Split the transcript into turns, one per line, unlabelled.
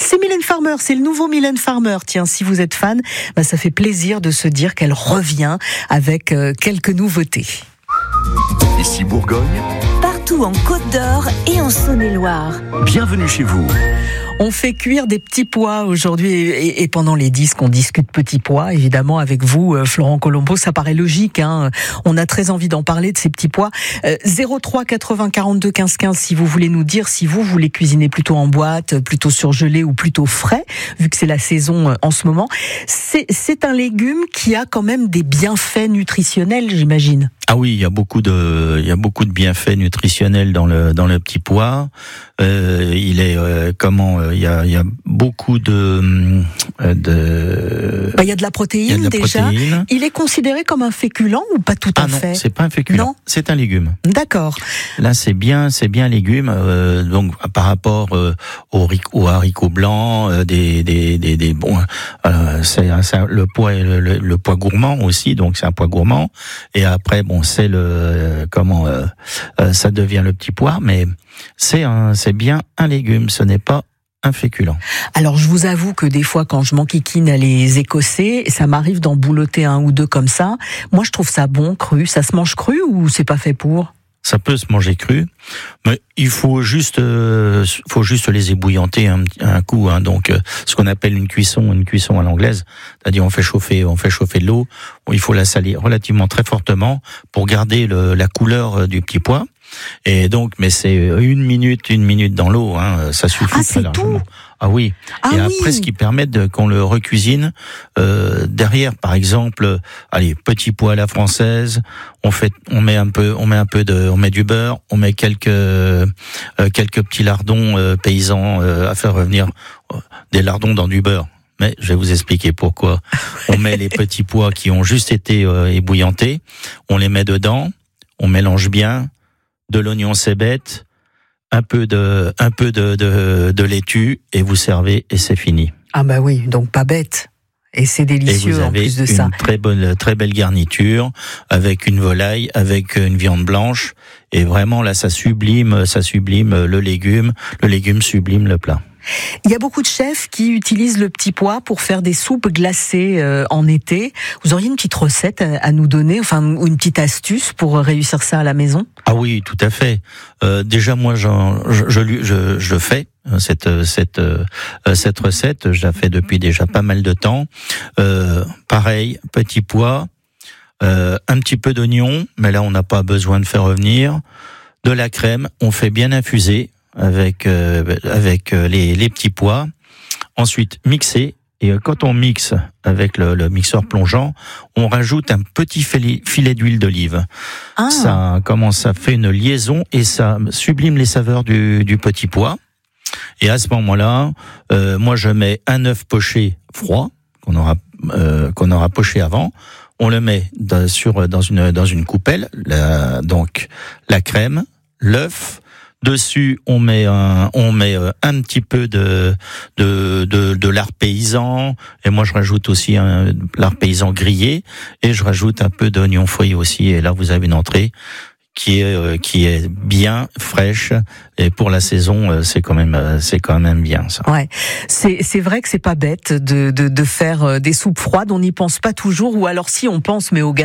C'est Mylène Farmer, c'est le nouveau Mylène Farmer. Tiens, si vous êtes fan, ça fait plaisir de se dire qu'elle revient avec quelques nouveautés.
Ici Bourgogne,
partout en Côte d'Or et en Saône-et-Loire.
Bienvenue chez vous.
On fait cuire des petits pois aujourd'hui et pendant les disques, on discute petits pois, évidemment, avec vous, Florent Colombo. Ça paraît logique, hein. On a très envie d'en parler de ces petits pois. 03 80 42 15 15 si vous voulez nous dire si vous les cuisinez plutôt en boîte, plutôt surgelé ou plutôt frais, vu que c'est la saison en ce moment. C'est un légume qui a quand même des bienfaits nutritionnels, j'imagine.
Ah oui, il y a beaucoup de bienfaits nutritionnels dans le petit pois. Il y a beaucoup de.
Il y a de la protéine déjà.
Protéines.
Il est considéré comme un féculent ou pas tout à fait?
Ah non, c'est pas un féculent.
Non.
C'est un légume.
D'accord.
Là, c'est bien un légume. Donc par rapport aux haricots blancs, c'est le pois le pois gourmand aussi. Donc c'est un pois gourmand. Et après, c'est ça devient le petit pois, mais c'est bien un légume, ce n'est pas un féculent.
Alors je vous avoue que des fois quand je m'enquiquine à les écosser, ça m'arrive d'en boulotter un ou deux comme ça. Moi je trouve ça bon, cru. Ça se mange cru ou c'est pas fait pour?
Ça peut se manger cru, mais il faut juste les ébouillanter un coup, hein. Donc ce qu'on appelle une cuisson à l'anglaise, c'est-à-dire on fait chauffer de l'eau, il faut la saler relativement très fortement pour garder la couleur du petit pois. Et donc, mais c'est une minute dans l'eau, hein, ça suffit très largement. Ah oui. Et après, ce qui permet qu'on le recuisine derrière, par exemple, petit pois à la française. On met du beurre, on met quelques petits lardons paysans à faire revenir des lardons dans du beurre. Mais je vais vous expliquer pourquoi. On met les petits pois qui ont juste été ébouillantés, on les met dedans, on mélange bien. De l'oignon cébette, un peu de laitue et vous servez et c'est fini.
Ah bah oui, donc pas bête. Et c'est délicieux en plus de ça.
Et vous avez une très belle garniture avec une volaille, avec une viande blanche et vraiment là ça sublime le légume sublime le plat.
Il y a beaucoup de chefs qui utilisent le petit pois pour faire des soupes glacées en été. Vous auriez une petite recette à nous donner, ou une petite astuce pour réussir ça à la maison?
Ah oui, tout à fait. Déjà moi, je fais cette recette. Je la fais depuis déjà pas mal de temps. Pareil, petit pois, un petit peu d'oignon, mais là on n'a pas besoin de faire revenir. De la crème, on fait bien infuser. Avec les petits pois. Ensuite, mixer. Et quand on mixe avec le mixeur plongeant, on rajoute un petit filet d'huile d'olive. Ah. Ça fait une liaison et ça sublime les saveurs du petit pois. Et à ce moment-là, moi je mets un œuf poché froid qu'on aura poché avant. On le met dans une coupelle. Donc la crème, l'œuf. Dessus, on met un petit peu de lard paysan, et moi je rajoute aussi un lard paysan grillé, et je rajoute un peu d'oignon frit aussi, et là vous avez une entrée qui est bien fraîche, et pour la saison c'est quand même bien ça.
Ouais, c'est vrai que c'est pas bête de faire des soupes froides, on n'y pense pas toujours, ou alors si on pense mais au